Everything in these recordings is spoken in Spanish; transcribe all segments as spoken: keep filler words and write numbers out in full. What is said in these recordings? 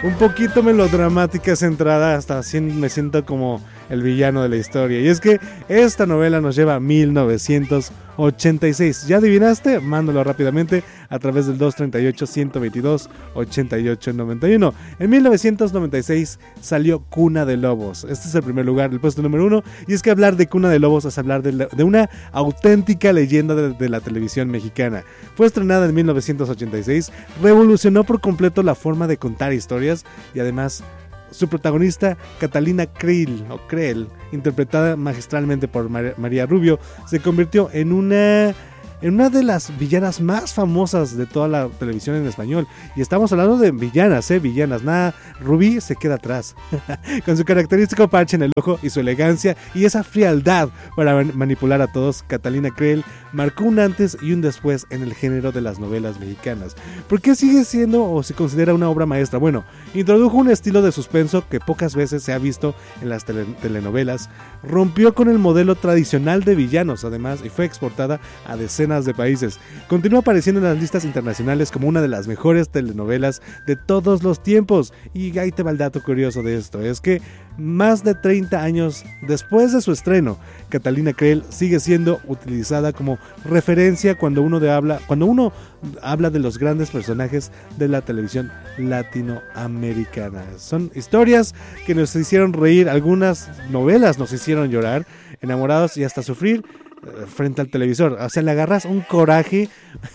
un poquito melodramática, centrada, hasta así me siento como el villano de la historia. Y es que esta novela nos lleva a mil novecientos ochenta y seis. ¿Ya adivinaste? Mándalo rápidamente a través del dos treinta y ocho, ciento veintidós, ochenta y ocho noventa y uno. En mil novecientos noventa y seis salió Cuna de Lobos. Este es el primer lugar, el puesto número uno. Y es que hablar de Cuna de Lobos es hablar de, la, de una auténtica leyenda de, de la televisión mexicana. Fue estrenada en mil novecientos ochenta y seis, revolucionó por completo la forma de contar historias y además su protagonista, Catalina Krill, o Krell, interpretada magistralmente por Mar- María Rubio, se convirtió en una, en una de las villanas más famosas de toda la televisión en español. Y estamos hablando de villanas, ¿eh? Villanas, nada, Rubí se queda atrás. Con su característico parche en el ojo y su elegancia y esa frialdad para man- manipular a todos, Catalina Krell marcó un antes y un después en el género de las novelas mexicanas. ¿Por qué sigue siendo o se considera una obra maestra? Bueno, introdujo un estilo de suspenso que pocas veces se ha visto en las tele- telenovelas, rompió con el modelo tradicional de villanos, además, y fue exportada a decenas de países. Continúa apareciendo en las listas internacionales como una de las mejores telenovelas de todos los tiempos. Y ahí te va el dato curioso de esto, es que más de treinta años después de su estreno, Catalina Krell sigue siendo utilizada como referencia cuando uno, de habla, cuando uno habla de los grandes personajes de la televisión latinoamericana. Son historias que nos hicieron reír, algunas novelas nos hicieron llorar, enamorados y hasta sufrir frente al televisor. O sea, le agarras un coraje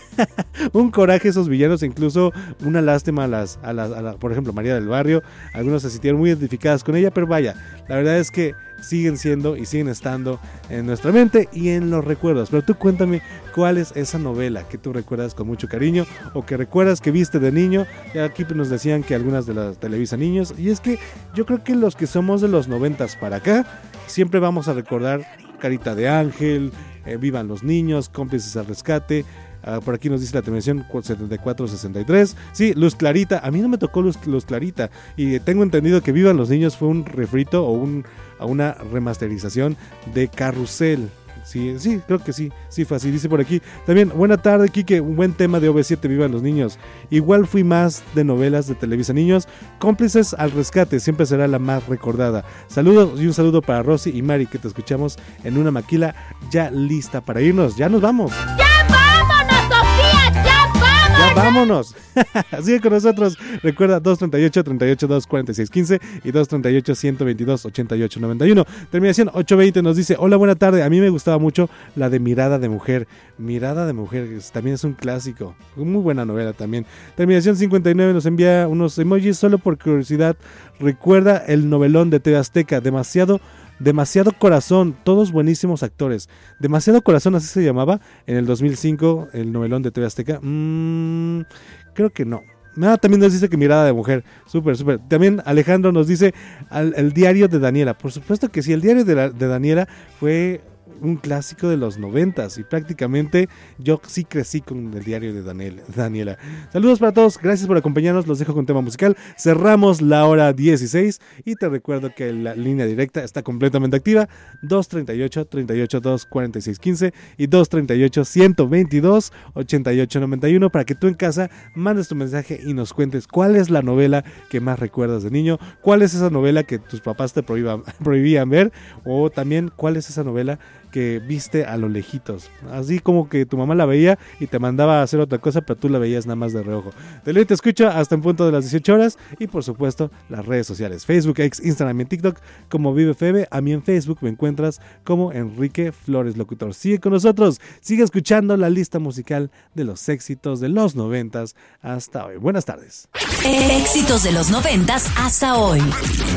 un coraje a esos villanos, incluso una lástima a las, a las a la, por ejemplo, María del Barrio. Algunos se sintieron muy identificadas con ella, pero vaya, la verdad es que siguen siendo y siguen estando en nuestra mente y en los recuerdos. Pero tú cuéntame, ¿cuál es esa novela que tú recuerdas con mucho cariño o que recuerdas que viste de niño? Ya aquí nos decían que algunas de las Televisa Niños, y es que yo creo que los que somos de los noventas para acá siempre vamos a recordar Carita de Ángel, eh, Vivan los Niños, Cómplices al Rescate. Uh, por aquí nos dice la televisión setenta y cuatro sesenta y tres. Sí, Luz Clarita. A mí no me tocó Luz, Luz Clarita. Y tengo entendido que Vivan los Niños fue un refrito o un, a una remasterización de Carrusel. Sí, sí, creo que sí, sí fue así, dice por aquí. También, buena tarde, Quique, un buen tema de O V siete, Vivan los Niños. Igual fui más de novelas de Televisa Niños. Cómplices al Rescate, siempre será la más recordada. Saludos y un saludo para Rosy y Mari, que te escuchamos en una maquila ya lista para irnos. Ya nos vamos. ¡Ya vámonos, Sofía! ¡Ya vámonos! ¡Ya vámonos! Sigue con nosotros. Recuerda dos treinta y ocho, treinta y ocho, dos cuarenta y seis quince y dos treinta y ocho, ciento veintidós, ochenta y ocho noventa y uno. Terminación ochocientos veinte nos dice: hola, buena tarde. A mí me gustaba mucho la de Mirada de Mujer. Mirada de Mujer también es un clásico. Muy buena novela también. Terminación cincuenta y nueve nos envía unos emojis solo por curiosidad. Recuerda el novelón de T V Azteca. Demasiado Demasiado Corazón, todos buenísimos actores. Demasiado Corazón, así se llamaba en el dos mil cinco, el novelón de T V Azteca. Mm, creo que no. Nada, también nos dice que Mirada de Mujer. Súper, súper. También Alejandro nos dice al, el diario de Daniela. Por supuesto que sí, el diario de, la, de Daniela fue un clásico de los noventas y prácticamente yo sí crecí con el diario de Daniel, Daniela. Saludos para todos, gracias por acompañarnos, los dejo con tema musical. Cerramos la hora dieciséis y te recuerdo que la línea directa está completamente activa: dos treinta y ocho, treinta y ocho, dos cuarenta y seis quince y dos treinta y ocho, ciento veintidós, ochenta y ocho noventa y uno, para que tú en casa mandes tu mensaje y nos cuentes cuál es la novela que más recuerdas de niño, cuál es esa novela que tus papás te prohíban, prohibían ver, o también cuál es esa novela que viste a lo lejitos, así como que tu mamá la veía y te mandaba a hacer otra cosa, pero tú la veías nada más de reojo. Te leo y te escucho hasta en punto de las dieciocho horas, y por supuesto las redes sociales, Facebook, X, Instagram y TikTok como Vive F M. A mí en Facebook me encuentras como Enrique Flores Locutor. Sigue con nosotros, sigue escuchando la lista musical de los éxitos de los noventas hasta hoy. Buenas tardes. Éxitos de los noventas hasta hoy.